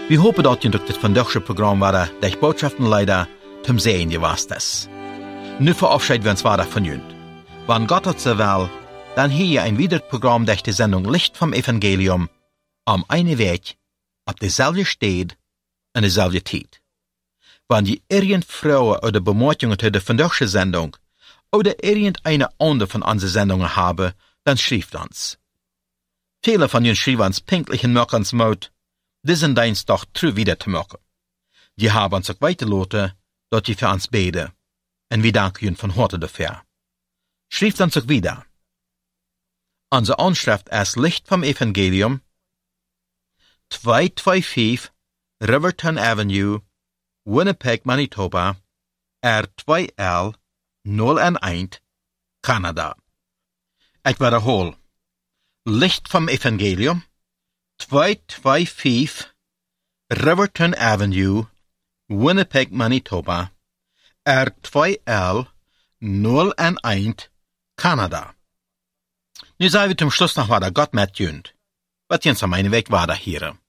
Wir hopen dat je durch dit vandaagse programma waar de botschaften leider zum Sehen gewast ist. Nu verabschieden wir uns weiter von jünd. Wann Gott hat so will, dann hier ein weiteres Programm durch die Sendung Licht vom Evangelium am einen Weg, auf dezelfde Stad en dezelfde Tijd. Wann die irgend Frauen oder Bemerkungen zu der vandaagse Sendung oder irgendeine andere von unseren Sendungen haben, dann schreibt uns. Viele von ihnen schreiben uns pünktlich in Möckens Mut, diesen Dienst doch true wieder zu machen. Die haben uns auch weitergelassen, dass die für uns beten. Und wir danken ihnen von Harte dafür. Schreibt uns auch wieder. Unsere Anschrift ist Licht vom Evangelium, 225 Riverton Avenue, Winnipeg, Manitoba, R2L 011, Kanada. Ich wiederhole. Licht vom Evangelium, 225 Riverton Avenue, Winnipeg, Manitoba, R2L 011, Kanada. Nu zijn we zum Schluss noch weiter Gott met jünd. Wat jens am einen Weg weiter hier.